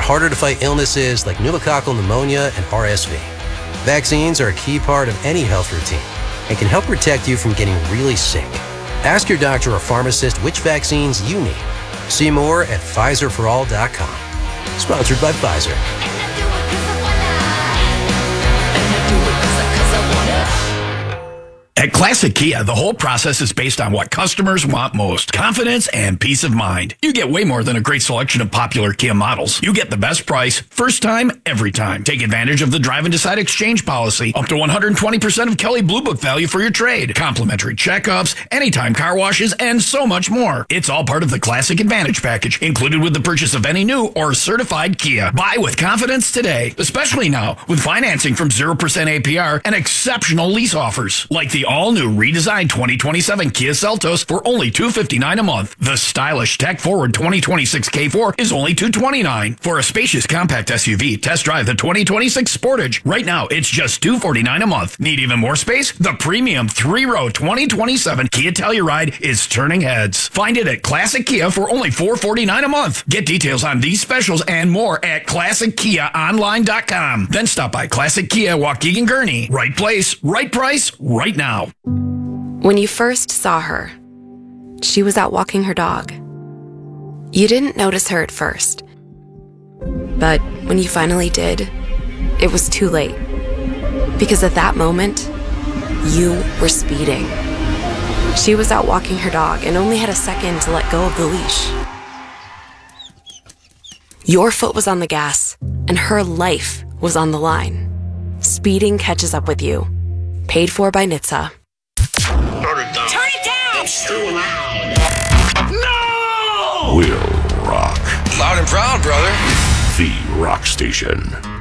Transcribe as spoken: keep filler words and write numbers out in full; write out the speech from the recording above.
harder to fight illnesses like pneumococcal pneumonia and R S V. Vaccines are a key part of any health routine and can help protect you from getting really sick. Ask your doctor or pharmacist which vaccines you need. See more at Pfizer for all dot com. Sponsored by Pfizer. At Classic Kia, the whole process is based on what customers want most: confidence and peace of mind. You get way more than a great selection of popular Kia models. You get the best price, first time, every time. Take advantage of the Drive and Decide exchange policy. Up to one hundred twenty percent of Kelley Blue Book value for your trade. Complimentary checkups, anytime car washes, and so much more. It's all part of the Classic Advantage package, included with the purchase of any new or certified Kia. Buy with confidence today, especially now with financing from zero percent A P R and exceptional lease offers. Like the all-new redesigned twenty twenty-seven Kia Seltos for only two hundred fifty-nine dollars a month. The stylish tech-forward twenty twenty-six K four is only two hundred twenty-nine dollars. For a spacious compact S U V, test drive the twenty twenty-six Sportage. Right now, it's just two hundred forty-nine dollars a month. Need even more space? The premium three-row twenty twenty-seven Kia Telluride is turning heads. Find it at Classic Kia for only four hundred forty-nine dollars a month. Get details on these specials and more at classic kia online dot com. Then stop by Classic Kia, Waukegan, Gurnee. Right place, right price, right now. When you first saw her, she was out walking her dog. You didn't notice her at first. But when you finally did, it was too late. Because at that moment, you were speeding. She was out walking her dog and only had a second to let go of the leash. Your foot was on the gas, and her life was on the line. Speeding catches up with you. Paid for by N H T S A. Turn it down. Turn it down! It's too loud. No! Will rock. Loud and proud, brother. The Rock Station.